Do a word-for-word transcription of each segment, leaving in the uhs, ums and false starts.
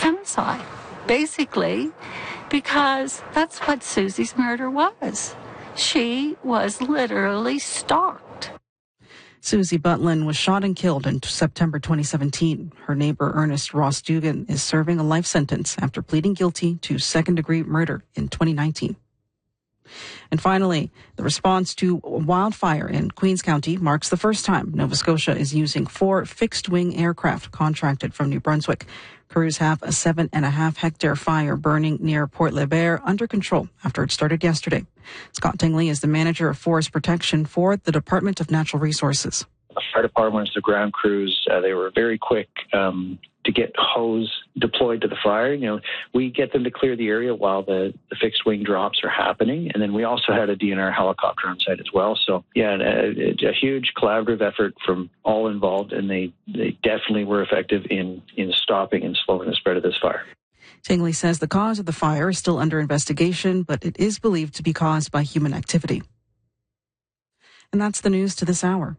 femicide, basically, because that's what Susie's murder was. She was literally stalked. Susie Butlin was shot and killed in September twenty seventeen. Her neighbor, Ernest Ross Dugan, is serving a life sentence after pleading guilty to second-degree murder in twenty nineteen. And finally, the response to a wildfire in Queens County marks the first time Nova Scotia is using four fixed-wing aircraft contracted from New Brunswick. Crews have a seven and a half hectare fire burning near Port Lebert under control after it started yesterday. Scott Tingley is the manager of forest protection for the Department of Natural Resources. The fire departments, the ground crews, uh, they were very quick um, to get hose deployed to the fire. You know, we get them to clear the area while the, the fixed wing drops are happening. And then we also had a D N R helicopter on site as well. So, yeah, a, a huge collaborative effort from all involved, and they, they definitely were effective in, in stopping and slowing the spread of this fire. Tingley says the cause of the fire is still under investigation, but it is believed to be caused by human activity. And that's the news to this hour.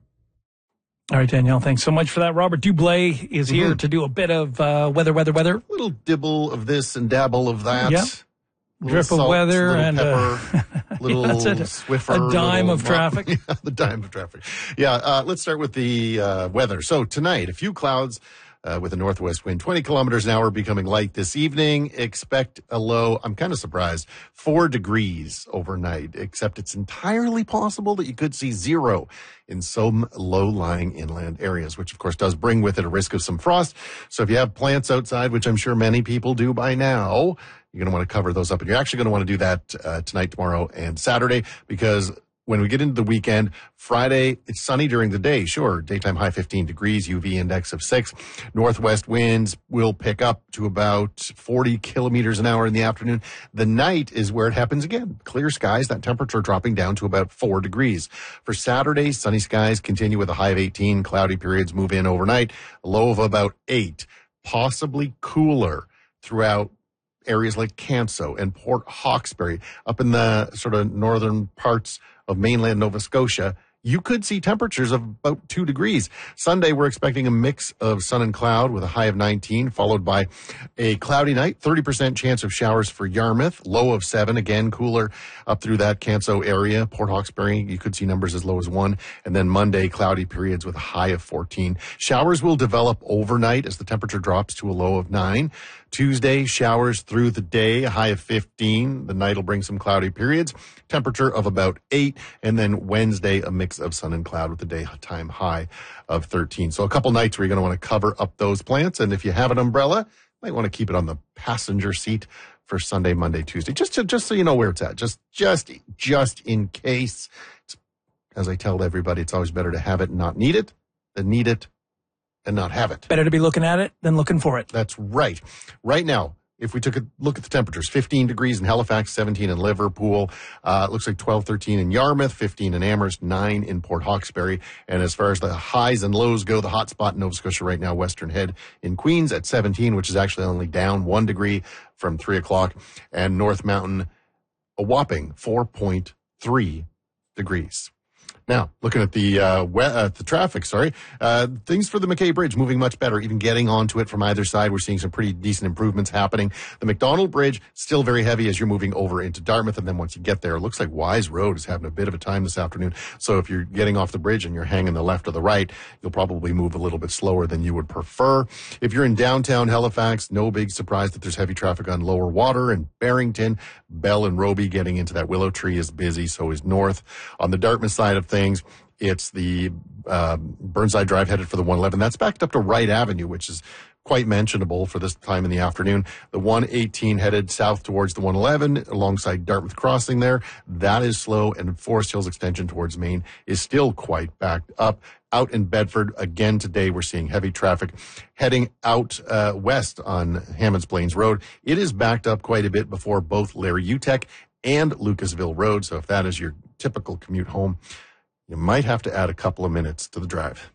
All right, Danielle, thanks so much for that. Robert Dublé is here mm-hmm. to do a bit of uh, weather, weather, weather. A little dibble of this and dabble of that. Yep. Drip salt, of weather and pepper, uh, little yeah, a, Swiffer. A dime little, of traffic. Yeah, the dime of traffic. Yeah, uh, let's start with the uh, weather. So tonight, a few clouds uh, with a northwest wind, twenty kilometers an hour, becoming light this evening. Expect a low, I'm kind of surprised, four degrees overnight, except it's entirely possible that you could see zero in some low-lying inland areas, which, of course, does bring with it a risk of some frost. So if you have plants outside, which I'm sure many people do by now, you're going to want to cover those up. And you're actually going to want to do that uh, tonight, tomorrow, and Saturday, because when we get into the weekend, Friday, it's sunny during the day. Sure, daytime high fifteen degrees, U V index of six. Northwest winds will pick up to about forty kilometers an hour in the afternoon. The night is where it happens again. Clear skies, that temperature dropping down to about four degrees. For Saturday, sunny skies continue with a high of eighteen. Cloudy periods move in overnight, a low of about eight. Possibly cooler throughout areas like Canso and Port Hawkesbury, up in the sort of northern parts of mainland Nova Scotia. You could see temperatures of about two degrees. Sunday, we're expecting a mix of sun and cloud with a high of nineteen, followed by a cloudy night, thirty percent chance of showers for Yarmouth, low of seven, again, cooler up through that Canso area. Port Hawkesbury, you could see numbers as low as one. And then Monday, cloudy periods with a high of fourteen. Showers will develop overnight as the temperature drops to a low of nine. Tuesday, showers through the day, a high of fifteen. The night will bring some cloudy periods, temperature of about eight. And then Wednesday, a mix of sun and cloud with a daytime high of thirteen. So a couple nights where you're going to want to cover up those plants. And if you have an umbrella, you might want to keep it on the passenger seat for Sunday, Monday, Tuesday, just to, just so you know where it's at, just, just, just in case. It's, as I tell everybody, it's always better to have it and not need it than need it and not have it. Better to be looking at it than looking for it. That's right. Right now, if we took a look at the temperatures, fifteen degrees in Halifax, seventeen in Liverpool, uh, it looks like twelve, thirteen in Yarmouth, fifteen in Amherst, nine in Port Hawkesbury. And as far as the highs and lows go, the hot spot in Nova Scotia right now, Western Head in Queens at seventeen, which is actually only down one degree from three o'clock, and North Mountain, a whopping four point three degrees. Now, looking at the uh, we- uh, the traffic, sorry, uh, things for the McKay Bridge moving much better, even getting onto it from either side. We're seeing some pretty decent improvements happening. The McDonald Bridge, still very heavy as you're moving over into Dartmouth. And then once you get there, it looks like Wise Road is having a bit of a time this afternoon. So if you're getting off the bridge and you're hanging the left or the right, you'll probably move a little bit slower than you would prefer. If you're in downtown Halifax, no big surprise that there's heavy traffic on Lower Water and Barrington. Bell and Roby getting into that Willow Tree is busy, so is North. On the Dartmouth side of things, it's the uh, Burnside Drive headed for the one eleven. That's backed up to Wright Avenue, which is quite mentionable for this time in the afternoon. The one eighteen headed south towards the one eleven alongside Dartmouth Crossing there. That is slow, and Forest Hills extension towards Maine is still quite backed up. Out in Bedford, again today, we're seeing heavy traffic heading out uh, west on Hammonds Plains Road. It is backed up quite a bit before both Larry Utech and Lucasville Road. So if that is your typical commute home, you might have to add a couple of minutes to the drive.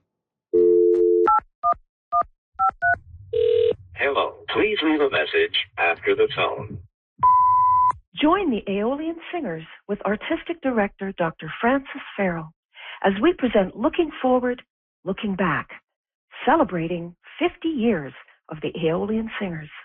Hello. Please leave a message after the tone. Join the Aeolian Singers with artistic director Doctor Francis Farrell as we present Looking Forward, Looking Back, celebrating fifty years of the Aeolian Singers.